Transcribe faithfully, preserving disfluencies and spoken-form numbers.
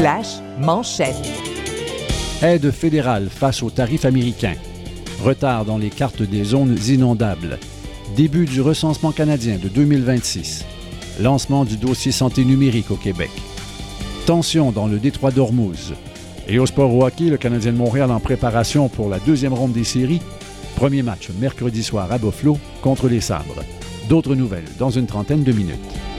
Flash manchette. Aide fédérale face aux tarifs américains. Retard dans les cartes des zones inondables. Début du recensement canadien de deux mille vingt-six. Lancement du dossier santé numérique au Québec. Tension dans le détroit d'Ormuz. Et au sport au hockey, le Canadien de Montréal en préparation pour la deuxième ronde des séries. Premier match mercredi soir à Buffalo contre les Sabres. D'autres nouvelles dans une trentaine de minutes.